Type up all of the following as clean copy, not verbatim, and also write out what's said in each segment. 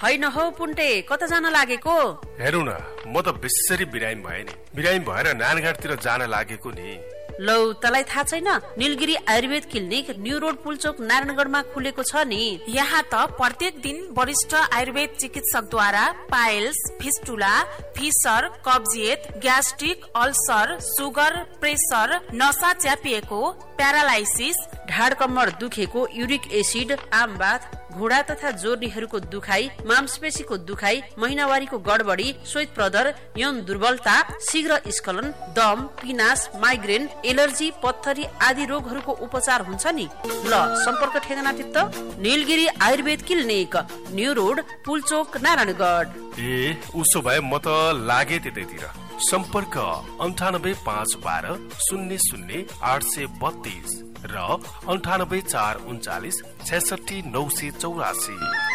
होइन हौ पुन्टे, कता जान लागेको? हेरौ न, म त बेसरी बिरामी भए नि। बिरामी भएर नानघाटतिर जान लागेको नि। लौ, तलाई थाहा छैन? Nilgiri Ayurveda clinic new road Pulchowk नारायणगढमा खुलेको छ नि। यहाँ त प्रत्येक दिन वरिष्ठ आयुर्वेद चिकित्सकद्वारा पाइल्स, फिस्टुला, फिसर, कब्जियत, ग्यास्ट्रिक, अल्सर, सुगर, प्रेसर, नसा च्यापिएको, प्यारालाइसिस, ढाड कम्मर दुखेको, युरिक एसिड, आमबाथ, घुँडा तथा जोर्नीहरूको दुखाइ, मांसपेशीको दुखाइ, महिनावारीको गडबडी, श्वेत प्रदर, यौन दुर्बलता, शीघ्र स्खलन, दम, पिनास, माइग्रेन, एलर्जी, पत्थरी आदि रोगहरूको उपचार हुन्छ नि। ल, सम्पर्क ठेगाना टिप्त Nilgiri Ayurveda clinic, new road, Pulchowk, Narayangarh. ए, उसो भए म त लागे त्यतैतिर। सम्पर्क 985120 00 832 र 9841 66 984।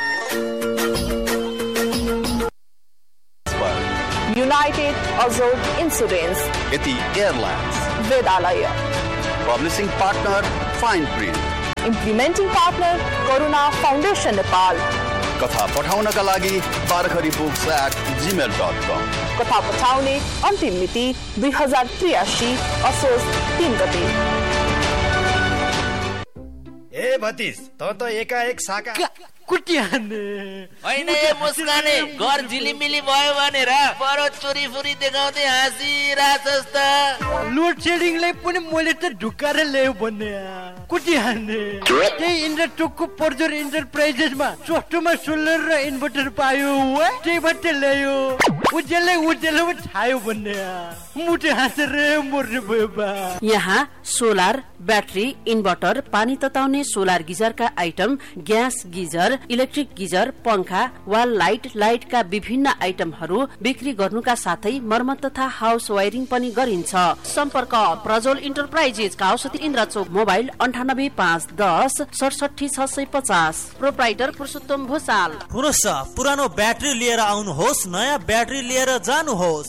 United Azure Insurance, Eti Airlines, Vedalaya, Publishing Partner Fine Print, Implementing Partner Karuna Foundation Nepal, कथा पठाउनका लागि barkhari@gmail.com। कथा पठाउने अन्तिम मिति 2083 असोज 3 गते। ए भतिज, त एकाएक साका कुटिहाने होइन, ए मुस्काने घर झिलिमिली भयो भनेर परो चोरी फुरी देखाउँदै हाँसिरहेछस् त। लोड सेडिङलाई पनि मैले त ढुकाएर ल्यायो भन्ने कुटिहाने। त्यही इन्डरटोकको पर्जर इन्टरप्राइजेसमा सस्तोमा सोलर र इन्भर्टर पायो, त्यहीबाट ल्यायो। उज्यालोमा छायो भन्ने मुटे हाँसेर मर्ने भयो बा। यहाँ सोलर, ब्याट्री, इन्भर्टर, पानी तताउने solar गिजरका item, gas geyser, electric geyser, पंखा, वाल लाइटका विभिन्न आइटमहरू बिक्री गर्नुका साथै मर्मत तथा हाउस वायरिङ पनि गरिन्छ। सम्पर्क Prajwal enterprises, काउसती Indrachowk, mobile 98510 67 650। Proprietor पुरुषोत्तम भूषाल। पुरुष पुरानो ब्याट्री लिएर आउनुहोस्, नयाँ ब्याट्री लिएर जानुहोस्।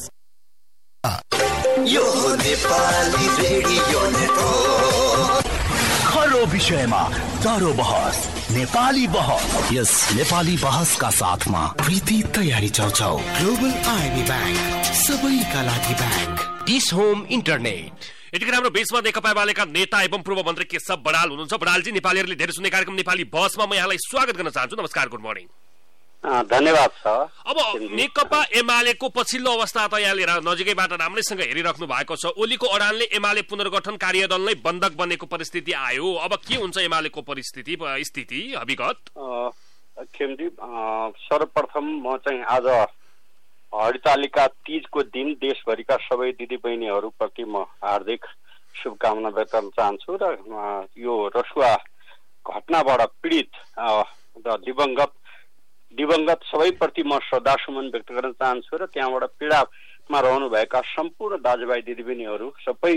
यो नेपाली रेडियो नेटवर्क, खरो विषयमा दरो बहस, नेपाली बहस। यस नेपाली बहसका साथमा प्रीति तयारी चौचौ, ग्लोबल आईबी ब्याङ्क, सबैका लागि ब्याङ्क, डिस होम इन्टरनेट। यतिखेर हाम्रो बीचमा नेकपा एमालेका नेता एवं पूर्व मन्त्री केशव बडाल हुनुहुन्छ। बडालजी, नेपालीहरूले धेरै सुन्ने कार्यक्रम नेपाली बहसमा म यहाँलाई स्वागत गर्न चाहन्छु। नमस्कार, गुड मर्निङ। धन्यवाद छ। अब नेकपा एमालेको पछिल्लो अवस्था त यहाँले नजिकैबाट राम्रैसँग हेरिराख्नु भएको छ। ओलीको अडानले एमाले पुनर्गठन कार्यदल नै बन्धक बनेको परिस्थिति आयो। अब के हुन्छ एमालेको स्थिति अभिगत? खेमजी, सर्वप्रथम म चाहिँ आज हरितालिका तीजको दिन देशभरिका सबै दिदीबहिनीहरू प्रति म हार्दिक शुभकामना व्यक्त गर्न चाहन्छु र यो रसुवा घटनाबाट पीडित दिवंगत सबैप्रति म श्रद्धासुमन व्यक्त गर्न चाहन्छु र त्यहाँबाट पीडामा रहनुभएका सम्पूर्ण दाजुभाइ दिदीबहिनीहरू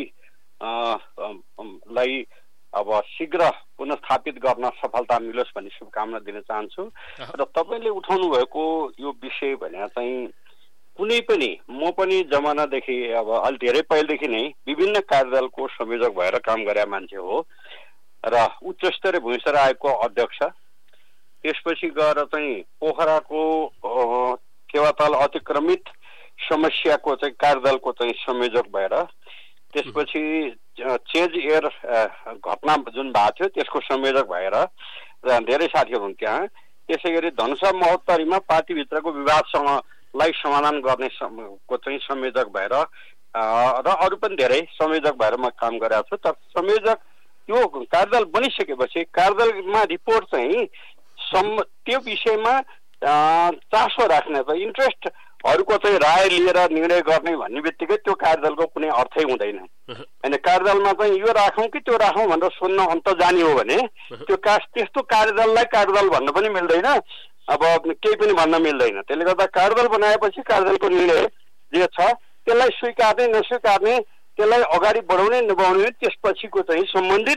सबैलाई अब शीघ्र पुनस्थापित गर्न सफलता मिलोस् भन्ने शुभकामना दिन चाहन्छु। र तपाईँले उठाउनु भएको यो विषय भने चाहिँ कुनै पनि, म पनि जमानादेखि अब अलि धेरै पहिलेदेखि नै विभिन्न कार्यदलको संयोजक भएर काम गरे मान्छे हो र उच्च स्तरीय भूमिस्तर आयोगको अध्यक्ष, त्यसपछि गएर चाहिँ पोखराको केवाताल अतिक्रमित समस्याको चाहिँ कार्यदलको चाहिँ संयोजक भएर, त्यसपछि चेज एयर घटना जुन भएको थियो त्यसको संयोजक भएर धेरै साथीहरू हुन्थ्यो। त्यसै गरी धनुषा महोत्तरीमा पार्टीभित्रको विवादसँगलाई समाधान गर्ने को चाहिँ संयोजक भएर र अरू पनि धेरै संयोजक भएर म काम गरेको छु। तर संयोजक त्यो कार्यदल बनिसकेपछि कार्यदलमा रिपोर्ट चाहिँ त्यो विषयमा चासो राख्ने त इन्ट्रेस्टहरूको चाहिँ राय लिएर निर्णय गर्ने भन्ने बित्तिकै त्यो कार्यदलको कुनै अर्थै हुँदैन। होइन, कार्यदलमा चाहिँ यो राखौँ कि त्यो राखौँ भनेर सोध्न अन्त जाने हो भने त्यो त्यस्तो कार्यदललाई कार्यदल भन्न पनि मिल्दैन, अब केही पनि भन्न मिल्दैन। त्यसले गर्दा कार्यदल बनाएपछि कार्यदलको निर्णय जे छ त्यसलाई स्वीकार्ने नस्वीकार्ने, त्यसलाई अगाडि बढाउने नबढाउने, त्यसपछिको चाहिँ सम्बन्धित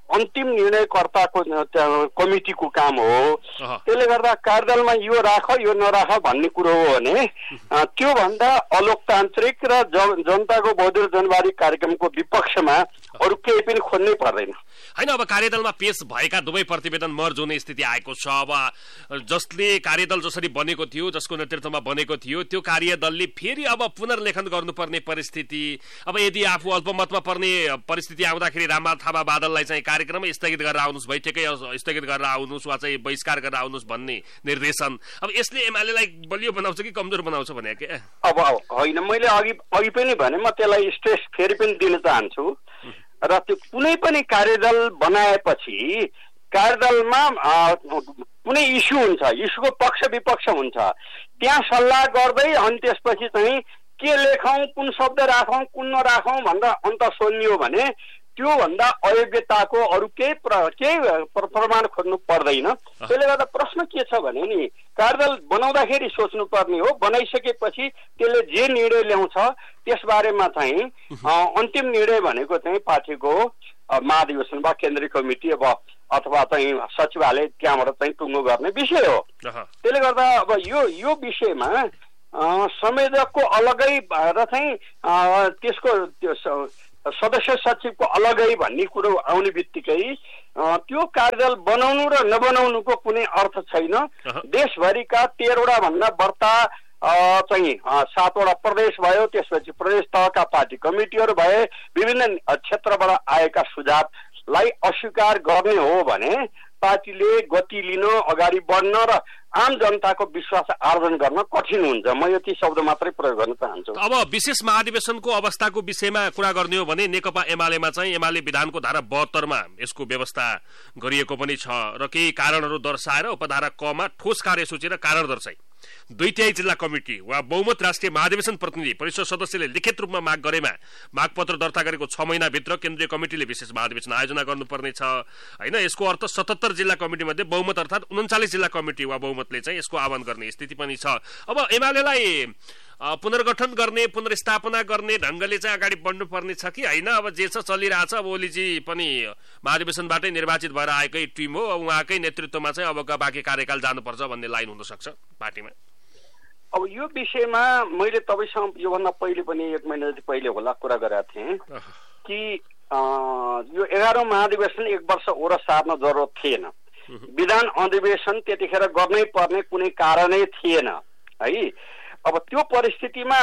अन्तिम निर्णयकर्ताको कमिटीको काम हो। त्यसले गर्दा कार्यदलमा यो राख यो नराख भन्ने कुरो हो भने त्योभन्दा अलोकतान्त्रिक र जनताको बहुदलीय जनवादी कार्यक्रमको विपक्षमा अरू केही पनि खोज्नै पर्दैन हैन। अब कार्यदलमा पेश भएका दुवै प्रतिवेदन मर्ज हुने स्थिति आएको छ। अब जसले कार्यदल जसरी बनेको थियो, जसको नेतृत्वमा बनेको थियो, त्यो कार्यदलले फेरि अब पुनर्लेखन गर्नुपर्ने परिस्थिति, अब यदि आफू अल्पमतमा पर्ने परिस्थिति आउँदाखेरि रामलाल थापा बादललाई चाहिँ कार्यक्रम स्थगित गरेर आउनुहोस्, बैठकै स्थगित गरेर आउनुहोस् वा चाहिँ बहिष्कार गरेर आउनुहोस् भन्ने निर्देशन, अब यसले एमालेलाई बलियो बनाउँछ कि कमजोर बनाउँछ भने के? अब होइन, मैले अघि पनि भने म त्यसलाई स्ट्रेस फेरि पनि दिन चाहन्छु र त्यो कुनै पनि कार्यदल बनाएपछि कार्यदलमा कुनै इस्यु हुन्छ, इस्युको पक्ष विपक्ष हुन्छ, त्यहाँ सल्लाह गर्दै अनि त्यसपछि चाहिँ के लेखौँ, कुन शब्द राखौँ, कुन नराखौँ भनेर अन्त सोध्नियो भने त्योभन्दा अयोग्यताको अरू केही प्रमाण खोज्नु पर्दैन। त्यसले गर्दा प्रश्न के छ भने नि कार्यदल बनाउँदाखेरि सोच्नुपर्ने हो, बनाइसकेपछि त्यसले जे निर्णय ल्याउँछ त्यसबारेमा चाहिँ अन्तिम निर्णय भनेको चाहिँ पार्टीको महाधिवेशन वा केन्द्रीय कमिटी अथवा चाहिँ सचिवालय त्यहाँबाट चाहिँ टुङ्गो गर्ने विषय हो। त्यसले गर्दा अब यो विषयमा संयोजकको अलगै र चाहिँ त्यसको सदस्य सचिवको अलगै भन्ने कुरो आउने बित्तिकै त्यो कार्यदल बनाउनु र नबनाउनुको कुनै अर्थ छैन। देशभरिका 13वटा भन्दा बढ्ता चाहिँ 7वटा प्रदेश भयो, त्यसपछि प्रदेश तहका पार्टी कमिटीहरू भए, विभिन्न क्षेत्रबाट आएका सुझावलाई अस्वीकार गर्ने हो भने पार्टीले गति लिन, अगाडि बढ्न र आम जनताको विश्वास आर्जन गर्न कठिन हुन्छ। म यति शब्द मात्रै प्रयोग गर्न चाहन्छु। अब विशेष महाधिवेशनको अवस्थाको विषयमा कुरा गर्ने हो भने नेकपा एमालेमा चाहिँ एमाले विधानको धारा 72 मा यसको व्यवस्था गरिएको पनि छ र केही कारणहरू दर्शाएर उपधारा क मा ठोस कार्यसूची र कारण दर्शाई 2/3 जिल्ला कमिटी वा बहुमत राष्ट्रिय महाधिवेशन प्रतिनिधि परिषद सदस्यले लिखित रूपमा माग गरेमा मागपत्र दर्ता गरेको 6 महिनाभित्र केन्द्रीय कमिटीले विशेष महाधिवेशन आयोजना गर्नुपर्ने छ हैन। यसको अर्थ 77 जिल्ला कमिटी मध्ये बहुमत अर्थात 39 जिल्ला कमिटी वा बहुमतले चाहिँ यसको आह्वान गर्ने स्थिति पनि छ। अब एमालेलाई पुनर्गठन गर्ने, पुनर्स्थापना गर्ने ढंगले चाहिँ अगाडि बढ्नु पर्ने छ कि हैन? अब जे छ चलिरहेछ। अब ओलीजी पनि महाधिवेशनबाटै निर्वाचित भएर आएकै टिम हो, उहाँकै नेतृत्वमा चाहिँ अबका बाँकी कार्यकाल जानुपर्छ भन्ने लाइन हुन सक्छ पार्टीमा। अब यो विषयमा मैले तपाईसँग योभन्दा पहिले पनि 1 महिना जति पहिले होला कुरा गरेका थिएँ कि यो 11औं महाधिवेशन 1 वर्ष ओर सार्न जरुरत थिएन। विधान अधिवेशन त्यतिखेर गर्नै पर्ने कुनै कारणै थिएन है। अब त्यो परिस्थितिमा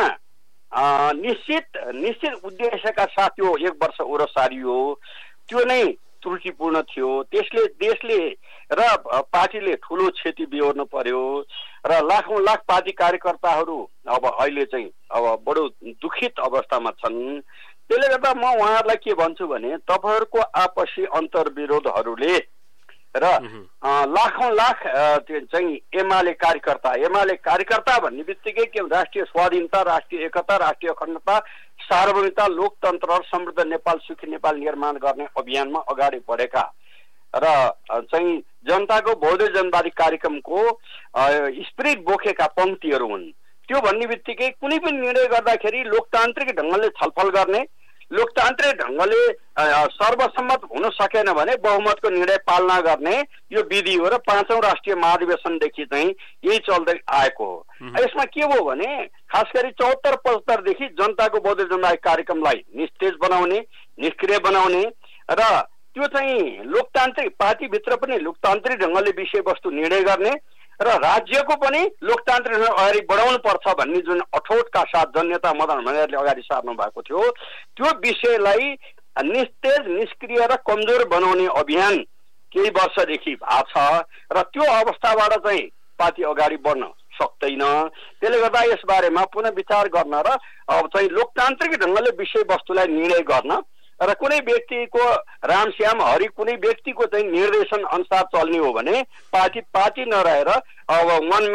निश्चित उद्देश्यका साथ यो 1 वर्ष ओर सारियो, त्यो नै त्रुटिपूर्ण थियो। त्यसले देशले र पार्टीले ठुलो क्षति बिहोर्नु पर्यो र लाखौं लाख पार्टी कार्यकर्ताहरू अब अहिले चाहिँ अब बडो दुखित अवस्थामा छन्। त्यसले गर्दा म उहाँहरूलाई के भन्छु भने तपाईहरुको आपसी अन्तर्विरोधहरूले र लाखौं लाख चाहिँ एमाले कार्यकर्ता भन्ने बित्तिकै के राष्ट्रिय स्वाधीनता, राष्ट्रिय एकता, राष्ट्रिय अखण्डता, सार्वभौमिकता, लोकतन्त्र र समृद्ध नेपाल, सुखी नेपाल निर्माण गर्ने अभियानमा अगाडि बढेका र चाहिँ जनताको बहुदलीय जनवादी कार्यक्रमको स्पिरिट बोकेका पंक्तिहरू हुन्। त्यो भन्ने बित्तिकै कुनै पनि निर्णय गर्दाखेरि लोकतान्त्रिक ढंगले छलफल गर्ने, लोकतान्त्रिक ढंगले सर्वसम्मत हुन सकेन भने बहुमतको निर्णय पालना गर्ने यो विधि हो र 5औं राष्ट्रिय महाधिवेशनदेखि चाहिँ यही चल्दै आएको हो। यसमा के हो भने खास गरी 74-75 देखि जनताको बहुदलीय जनवादी कार्यक्रमलाई निस्तेज बनाउने, निष्क्रिय बनाउने र त्यो चाहिँ लोकतान्त्रिक पार्टीभित्र पनि लोकतान्त्रिक ढंगले विषयवस्तु निर्णय गर्ने र राज्यको पनि लोकतान्त्रिक अगाडि बढाउनु पर्छ भन्ने जुन अठोटका साथ जननेता मदन भण्डारीले अगाडि सार्नु भएको थियो, त्यो विषयलाई निस्तेज, निष्क्रिय र कमजोर बनाउने अभियान केही वर्षदेखि भएको छ र त्यो अवस्थाबाट चाहिँ पार्टी अगाडि बढ्न सक्दैन। त्यसले गर्दा यसबारेमा पुनः विचार गर्न र अब चाहिँ लोकतान्त्रिक ढंगले विषयवस्तुलाई निर्णय गर्न र कुनै व्यक्तिको रामश्याम हरि कुनै व्यक्तिको चाहिँ निर्देशन अनुसार चल्ने हो भने पार्टी नरहेर अब 1 म्यान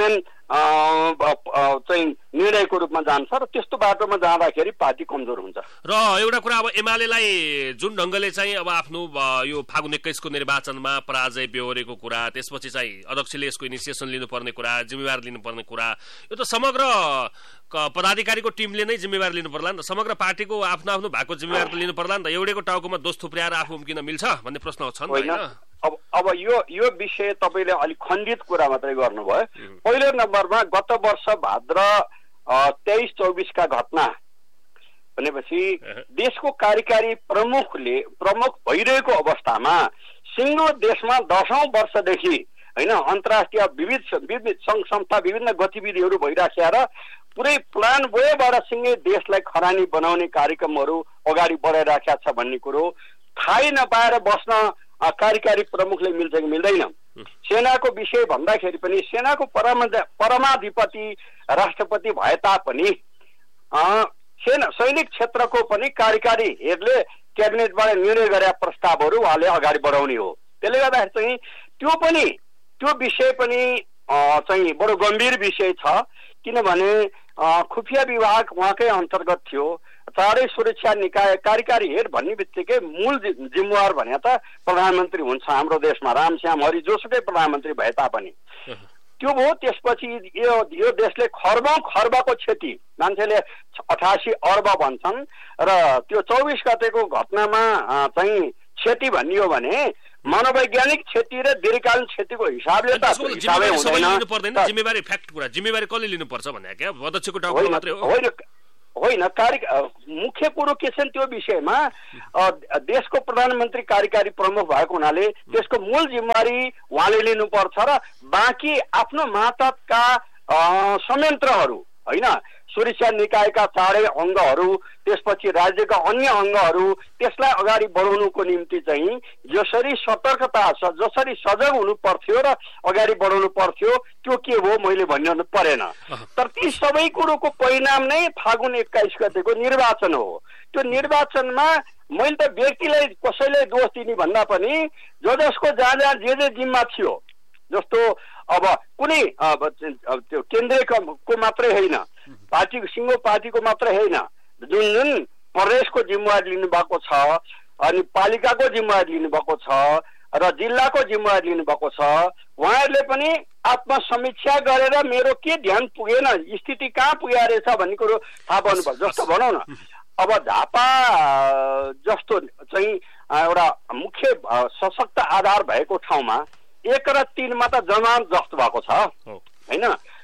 चाहिँ निर्णयको रूपमा जान्छ र त्यस्तो बाटोमा जाँदाखेरि पार्टी कमजोर हुन्छ। र एउटा कुरा अब एमालेलाई जुन ढङ्गले चाहिँ अब आफ्नो यो फागुन 21 को निर्वाचनमा पराजय बेहोरेको कुरा, त्यसपछि चाहिँ अध्यक्षले यसको इनिसिएसन लिनुपर्ने कुरा, जिम्मेवार लिनुपर्ने कुरा, यो त समग्र पदाधिकारीको टिमले नै जिम्मेवार लिनु पर्ला नि त। समग्र पार्टीको आफ्नो आफ्नो भएको जिम्मेवार त लिनु पर्ला नि त। एउटैको टाउकोमा दोष थुप्र्याएर आफू उम्किन मिल्छ भन्ने प्रश्न छ नि हैन? अब यो विषय तपाईले अलिक खण्डित कुरा मात्रै गर्नुभयो। पहिलो नम्बरमा गत वर्ष भाद्र 23-24 का घटना भनेपछि देशको कार्यकारी प्रमुख भइरहेको अवस्थामा सिङ्गो देशमा 10औं वर्षदेखि हैन अन्तर्राष्ट्रिय विविध सङ्घ संस्था विभिन्न गतिविधिहरू भइराखेर पुरै प्लान वेबाट सिङ्गै देशलाई खरानी बनाउने कार्यक्रमहरू अगाडि बढाइराखेका छ भन्ने कुरो थाहै नपाएर बस्न कार्यकारी प्रमुखले मिल्छ कि मिल्दैन। सेनाको विषय भन्दाखेरि पनि सेनाको परमाधिपति राष्ट्रपति भए तापनि सैनिक क्षेत्रको पनि कार्यकारीहरूले क्याबिनेटबाट निर्णय गरेका प्रस्तावहरू उहाँले अगाडि बढाउने हो। त्यसले गर्दाखेरि चाहिँ त्यो विषय पनि चाहिँ बडो गम्भीर विषय छ। किनभने खुफिया विभाग उहाँकै अन्तर्गत थियो। चाँडै सुरक्षा निकाय कार्यकारी हेड भन्ने बित्तिकै मूल जिम्मेवार भने त प्रधानमन्त्री हुन्छ हाम्रो देशमा, रामश्याम हरि जोसुकै प्रधानमन्त्री भए तापनि त्यो भयो। त्यसपछि यो देशले खर्बको क्षति, मान्छेले 88 अर्ब भन्छन् र त्यो 24 गतेको घटनामा चाहिँ क्षति भनियो भने मनोवैज्ञानिक क्षति र दीर्घकालीन क्षतिको हिसाबले त हिसाबै हुँदैन। जिम्मेवारी फ्याक्ट कुरा, जिम्मेवारी कसले लिनुपर्छ भन्ने क्या अध्यक्षको टाउको मात्रै हो होइन। मुख्य कुरो के छ त्यो विषयमा देशको प्रधानमन्त्री कार्यकारी प्रमुख भएको हुनाले त्यसको मूल जिम्मेवारी उहाँले लिनुपर्छ र बाँकी आफ्नो मातहतका संयन्त्रहरू होइन, सुरक्षा निकायका चारै अङ्गहरू, त्यसपछि राज्यका अन्य अङ्गहरू, त्यसलाई अगाडि बढाउनुको निम्ति चाहिँ जसरी सतर्कता छ, जसरी सजग हुनु पर्थ्यो र अगाडि बढाउनु पर्थ्यो त्यो के हो मैले भन्नु परेन। तर ती सबै कुरोको परिणाम नै फागुन 21 गतेको निर्वाचन हो। त्यो निर्वाचनमा मैले त व्यक्तिलाई कसैलाई दोष दिने भन्दा पनि जसको जहाँ जे जिम्मा थियो, जस्तो अब कुनै त्यो केन्द्रीयको मात्रै होइन, सिङ्गो पार्टीको मात्रै होइन, जुन प्रदेशको जिम्मेवारी लिनुभएको छ, अनि पालिकाको जिम्मेवारी लिनुभएको छ र जिल्लाको जिम्मेवारी लिनुभएको छ, उहाँहरूले पनि आत्मसमीक्षा गरेर मेरो के ध्यान पुगेन, स्थिति कहाँ पुगेको रहेछ भन्ने कुरो थाहा पाउनुपर्छ। जस्तो भनौँ न, अब झापा जस्तो चाहिँ एउटा मुख्य सशक्त आधार भएको ठाउँमा 1 र 3 मा त जमानत जस्तो भएको छ होइन।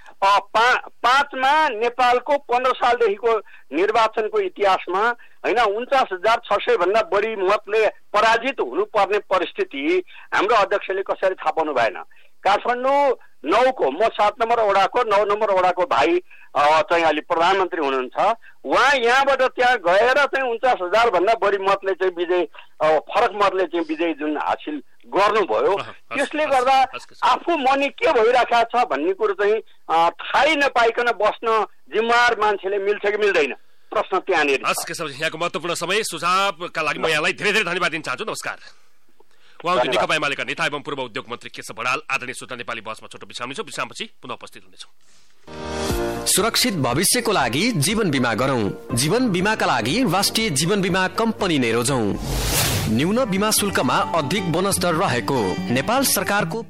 5 मा नेपालको 15 सालदेखिको निर्वाचनको इतिहासमा होइन 49,600 भन्दा बढी मतले पराजित हुनुपर्ने परिस्थिति हाम्रो अध्यक्षले कसरी थाहा पाउनु भएन। काठमाडौँ 9 को म 7 नम्बर वडाको 9 नम्बर वडाको भाइ चाहिँ अहिले प्रधानमन्त्री हुनुहुन्छ। उहाँ यहाँबाट त्यहाँ गएर चाहिँ 49,000 भन्दा बढी मतले चाहिँ विजय, फरक मतले चाहिँ विजय जुन हासिल गर्नुभयो, त्यसले गर्दा आफू मनी के भइरहेको छ भन्ने कुरो चाहिँ थाहै नपाइकन बस्न जिम्मेवार मान्छेले मिल्छ कि मिल्दैन, प्रश्न त्यहाँनिर। यहाँको महत्त्वपूर्ण समय सुझावका लागि म यहाँलाई धेरै धेरै धन्यवाद दिन चाहन्छु। नमस्कार। उहाँ नेकपा एमालेका नेता एवं पूर्व उद्योग मन्त्री केशव बडाल। आदरणीय श्रोता, नेपाली बहसमा छोटो विश्राम लिन्छौँ। विश्रामपछि पुनः उपस्थित हुनेछौँ। सुरक्षित भविष्यको लागि जीवन बीमा गरौं। जीवन बीमाका लागि राष्ट्रिय जीवन बीमा कम्पनी नै रोजौं। न्यून बीमा शुल्कमा अधिक बोनस दर रहेको नेपाल सरकारको।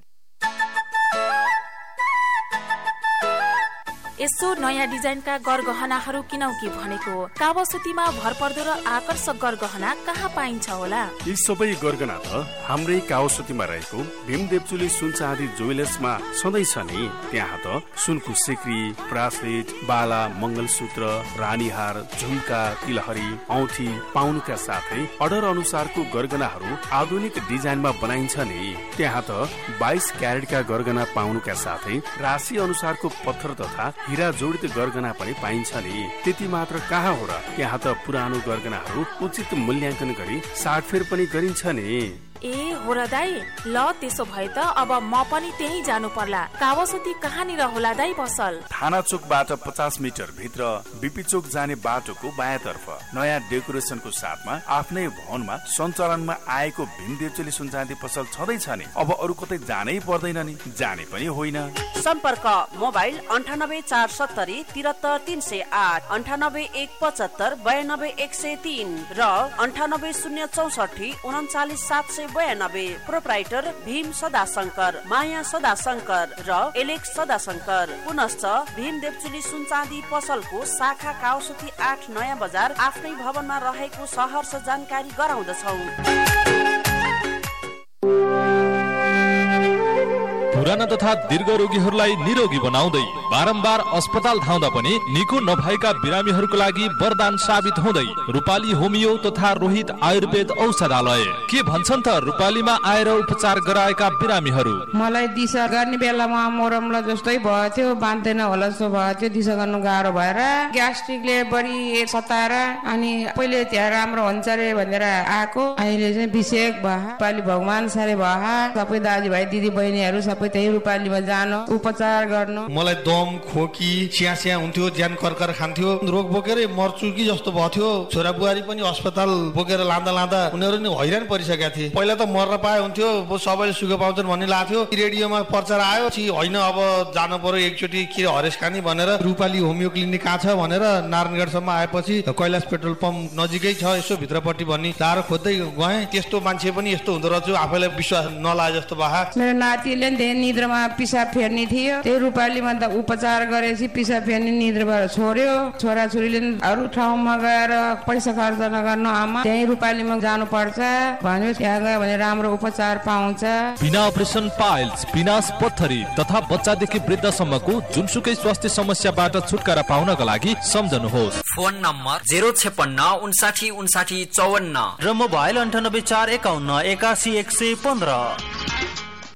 यसो नयाँ डिजाइनका गरगहनाहरू किनौ कि भनेको। कावासुतीमा भरपर्दो र आकर्षक गरगहना कहाँ पाइन्छ होला? यी सबै गरगहना त हाम्रै कावासुतीमा रहेको भीमदेवचुली सुन चाँदी ज्वेलर्समा सधैँ छ नि। त्यहाँ त सुनको सिक्री, ब्रासलेट, बाला, मंगलसूत्र, रानीहार, झुम्का, तिलहरी, औँठी पाउनुका साथै अर्डर अनुसारको गरगहनाहरू आधुनिक डिजाइनमा बनाइन्छ नि। त्यहाँ त 22 क्यारेटका गरगहना पाउनुका साथै राशि अनुसारको पत्थर तथा हीरा जोडित गरगहना पनि पाइन्छ नि। त्यति मात्र कहाँ हो र, यहाँ त पुरानो गरगहनाहरू उचित मूल्याङ्कन गरी साटफेर पनि गरिन्छ नि। ए हो र दाई, ल त्यसो भए त अब म पनि त्यही जानु पर्ला। कावासोती कहाँनिर होला दाई पसल? थाना चोकबाट 50 मिटर भित्र बीपी चोक जाने बाटोको बायाँतर्फ नयाँ डेकोरेसनको साथमा आफ्नै भवनमा सञ्चालनमा आएको भीमदेवचोली सुनचाँदी पसल छँदैछ नि। अब अरू कतै जानै पर्दैन नि, जाने पनि होइन। सम्पर्क मोबाइल 98 470 73 308, 98 175 92 103 र 98 064 39 792। प्रोप्राइटर भीम सदाशंकर, माया सदाशंकर र एलेक्स सदाशंकर। पुनश्च भीम देवचुली सुनचाँदी पसलको शाखा काउसुती 8 नयाँ बजार आफ्नै भवनमा रहेको सहर्ष जानकारी गराउँदछौ। पुराना तथा दीर्घ रोगीहरूलाई निरोगी बनाउँदै बारम्बार अस्पताल धाउँदा पनि निको नभएका बिरामीहरूको लागि वरदान साबित हुँदै रूपाली होमियो तथा रोहित आयुर्वेद औषधालय। के भन्छन् त रूपालीमा आएर उपचार गराएका बिरामीहरू? मलाई दिशा गर्ने बेलामा मोरमला जस्तै भयो थियो, बाँध्दैन होला जस्तो भयो थियो, दिशा गर्नु गाह्रो भएर ग्यास्ट्रिकले बढी सताएर अनि पहिले त्यहाँ राम्रो हुन्छ रे भनेर आएको, अहिले चाहिँ विषेक भयो। रूपाली भगवान सारे भयो, सबै दाजुभाइ दिदी बहिनीहरू सबै त्यही रूपालीमा जानु उपचार गर्नु। मलाई दम खोकी स्यास्या हुन्थ्यो, ज्यान कर्कर खान्थ्यो, रोग बोकेरै मर्छु कि जस्तो भयो थियो। छोरा बुहारी पनि अस्पताल बोकेर लाँदा उनीहरू नि हैरान परिसकेका थिए। पहिला त मर्न पाए हुन्थ्यो, सबैले सुख पाउँछन् भन्ने लाग्थ्यो। रेडियोमा प्रचार आयो कि होइन अब जानु पर्यो एकचोटि के हरेस खानी भनेर रूपाली होमियो क्लिनिक कहाँ छ भनेर नारायणगढसम्म आएपछि कैलाश पेट्रोल पम्प नजिकै छ यसो भित्रपट्टि भन्ने तार खोज्दै गएँ। त्यस्तो मान्छे पनि यस्तो हुँदो रहेछ, आफैलाई विश्वास नलागे जस्तो भए। मेरो नातिले निद्रामा पिसाब फेर्ने थियो, त्यही रूपालीमा त उपचार गरेपछि पिसाब फेर्ने निद्राबाट छोड्यो। छोराछोरीले अरू ठाउँमा गएर पैसा खर्च नगर्नु आमा, त्यही रूपालीमा जानु पर्छ भन्यो। त्यहाँ गयो भने राम्रो उपचार पाउँछ। बिना अपरेसन पाइल्स, पिनास पत्थरी तथा बच्चादेखि वृद्धसम्मको जुनसुकै स्वास्थ्य समस्याबाट छुटकारा पाउनका लागि सम्झनुहोस्। फोन नम्बर 056 59 59 54 र मोबाइल 98 451 81 115।